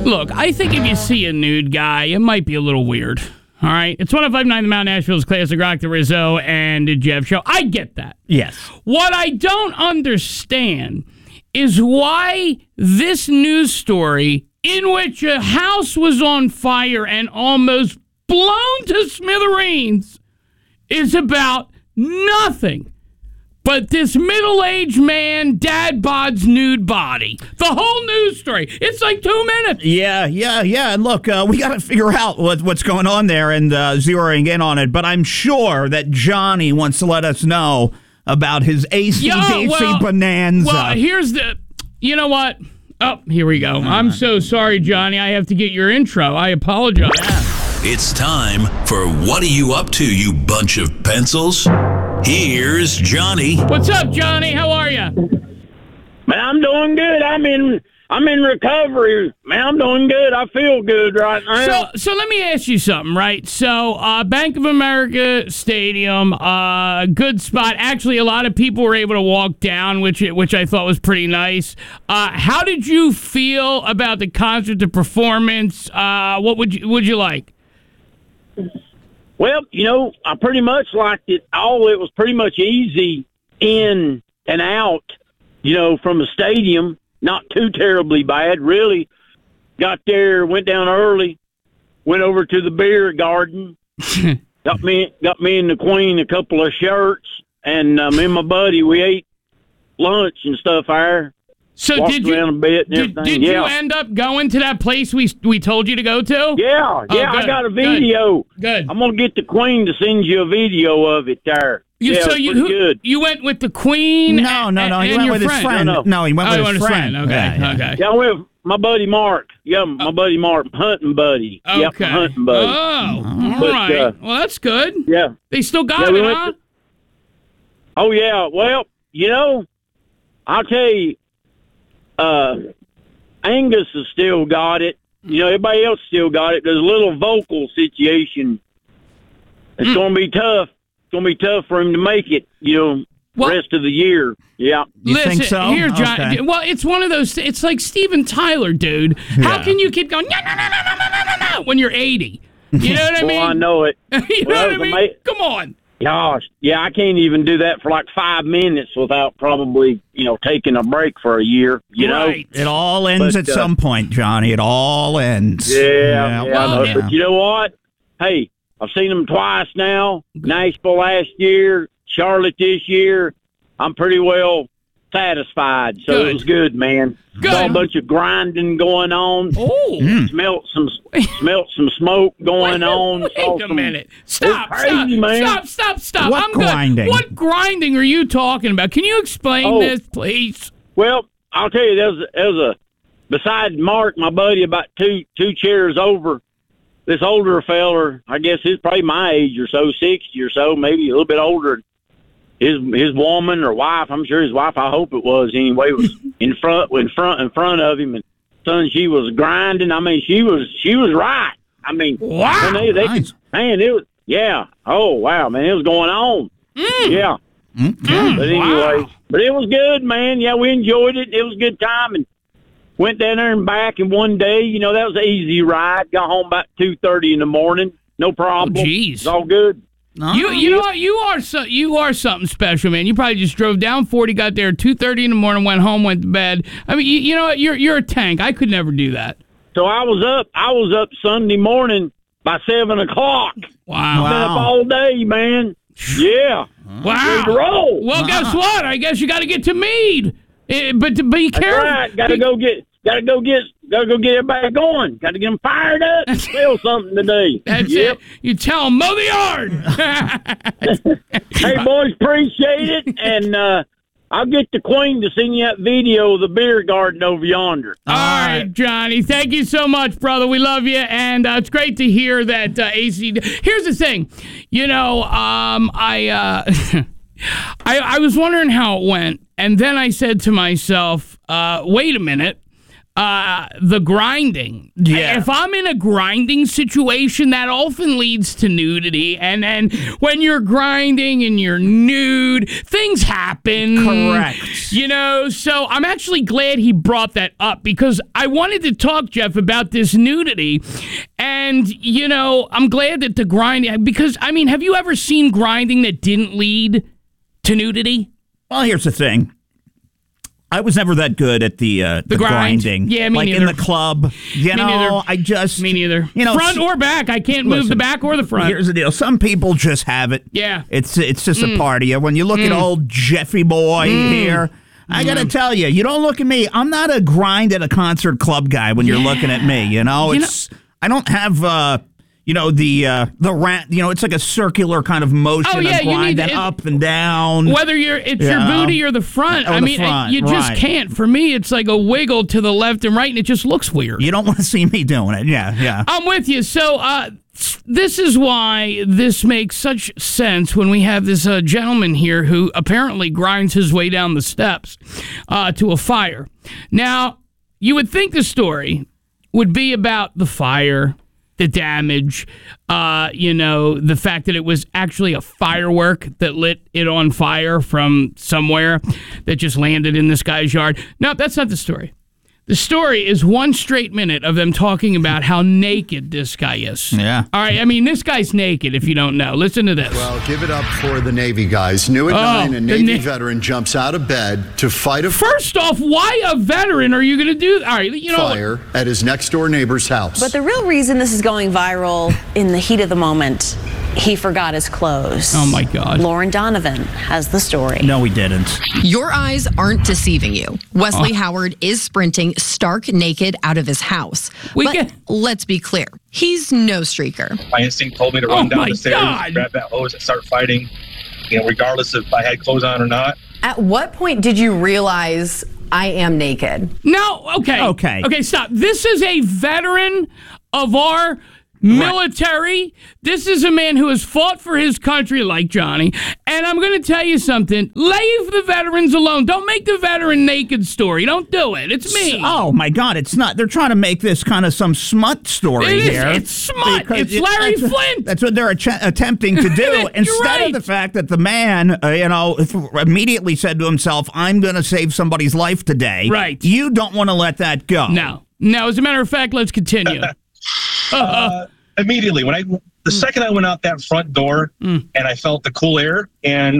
Look, I think if you see a nude guy, it might be a little weird. All right? It's 105.9 The Mount Nashville's Classic Rock, the Rizzo, and the Jeff Show. I get that. Yes. What I don't understand is why this news story, in which a house was on fire and almost blown to smithereens, is about nothing but this middle-aged man, dad bod's nude body. The whole news story. It's like 2 minutes. Yeah. And look, we got to figure out what's going on there and zeroing in on it. But I'm sure that Johnny wants to let us know about his AC/DC bonanza. Well, here's the... You know what? Oh, here we go. I'm so sorry, Johnny. I have to get your intro. I apologize. It's time for What Are You Up To, You Bunch of Pencils? Here's Johnny. What's up, Johnny? How are you? Man, I'm doing good. I'm in recovery. Man, I'm doing good. I feel good right now. So let me ask you something, right? So, Bank of America Stadium, good spot. Actually, a lot of people were able to walk down, which I thought was pretty nice. How did you feel about the concert, the performance? What would you like? Well, I pretty much liked it all. It was pretty much easy in and out, from the stadium. Not too terribly bad, really. Got there, went down early, went over to the beer garden, got me and the Queen a couple of shirts, and me and my buddy, we ate lunch and stuff there. So walked did you around a bit and everything. Did you end up going to that place we told you to go to? Yeah, I got a video. Good. I'm gonna get the Queen to send you a video of it there. Good. You went with the Queen? No. He went with his friend. No, he went with his friend. Okay. Yeah, I went with my buddy Mark. Yeah, my buddy Mark, hunting buddy. Okay. Yep, hunting buddy. Oh, all right. Well, that's good. Yeah. They still got it, huh? Oh, yeah. Well, I'll tell you, Angus has still got it. Everybody else still got it. There's a little vocal situation. It's going to be tough. It's going to be tough for him to make it, rest of the year. Yeah. You think so? Here's John. Okay. Well, it's one of those. It's like Steven Tyler, dude. How can you keep going no when you're 80? You know what I mean? Well, I know it. You know what I mean? Come on. Gosh, yeah, I can't even do that for like 5 minutes without probably, taking a break for a year, Right. It all ends at some point, Johnny. It all ends. Yeah. But you know what? Hey, I've seen them twice now. Nashville last year, Charlotte this year. I'm pretty well satisfied. So it was good, man. Good. Saw a bunch of grinding going on. Oh. Smelt some smoke going on. Wait a minute. Stop. Crazy, man. Stop. What I'm good. grinding? What grinding are you talking about? Can you explain this, please? Well, I'll tell you, there's beside Mark, my buddy, about two chairs over, this older feller, I guess he's probably my age or so, 60 or so, maybe a little bit older. His woman or wife, I'm sure his wife, I hope it was anyway, was in front of him, and son, she was grinding. I mean, she was right. I mean, wow, nice. Man, it was, yeah. Oh wow, man, it was going on. Yeah. But anyway, but it was good, man. Yeah, we enjoyed it. It was a good time, and went down there and back in one day. That was an easy ride. Got home about 2:30 in the morning. No problem. Oh, jeez. It's all good. You know what? You are something special, man. You probably just drove down 40, got there at 2:30 in the morning, went home, went to bed. I mean, you know what? You're a tank. I could never do that. So I was up Sunday morning by 7 o'clock. Wow. Been up all day, man. Yeah. Wow. Ready to roll. Well, guess what? I guess you got to get to Meade, but to be careful. That's right. Got to go get everybody going. Got to get them fired up. Sell something today. That's it. You tell them, mow the yard. Hey, boys, appreciate it. And I'll get the Queen to send you that video of the beer garden over yonder. All right, Johnny. Thank you so much, brother. We love you. And it's great to hear that AC. Here's the thing. I was wondering how it went. And then I said to myself, wait a minute. the grinding. Yeah. If I'm in a grinding situation, that often leads to nudity. And then when you're grinding and you're nude, things happen. Correct. You know, so I'm actually glad he brought that up because I wanted to talk, Jeff, about this nudity. And, you know, I'm glad that the grinding, because, I mean, have you ever seen grinding that didn't lead to nudity? Well, here's the thing. I was never that good at the grind. grinding. Yeah, me like neither. in the club. Me neither. Me neither. You know, front or back. I can't move the back or the front. Here's the deal. Some people just have it. Yeah. It's just a party. When you look at old Jeffy boy here, I got to tell you, you don't look at me. I'm not a grind at a concert club guy when you're looking at me, you know? I don't have the rat, it's like a circular kind of motion of grinding up and down. Whether it's your booty or the front. Or the front, you just can't. For me, it's like a wiggle to the left and right, and it just looks weird. You don't want to see me doing it. Yeah. I'm with you. So this is why this makes such sense when we have this gentleman here who apparently grinds his way down the steps to a fire. Now, you would think the story would be about the fire, the damage, the fact that it was actually a firework that lit it on fire from somewhere that just landed in this guy's yard. No, that's not the story. The story is 1 straight minute of them talking about how naked this guy is. Yeah. All right, I mean, this guy's naked, if you don't know. Listen to this. Well, give it up for the Navy guys. New at 9, a Navy veteran jumps out of bed to fight a First off, why a veteran are you going to do? All right, fire at his next-door neighbor's house. But the real reason this is going viral in the heat of the moment, he forgot his clothes. Oh, my God. Lauren Donovan has the story. No, he didn't. Your eyes aren't deceiving you. Wesley Howard is sprinting stark naked out of his house. Let's be clear. He's no streaker. My instinct told me to run down the stairs, grab that hose, and start fighting, regardless if I had clothes on or not. At what point did you realize I am naked? No, okay. Okay, stop. This is a veteran of our military. Right. This is a man who has fought for his country like Johnny. And I'm going to tell you something. Leave the veterans alone. Don't make the veteran naked story. Don't do it. It's me. Oh, my God. It's not. They're trying to make this kind of some smut story here. It's smut. It's Larry Flint. That's what they're attempting to do. Instead of the fact that the man, immediately said to himself, I'm going to save somebody's life today. Right. You don't want to let that go. No. As a matter of fact, let's continue. Immediately, the second I went out that front door and I felt the cool air and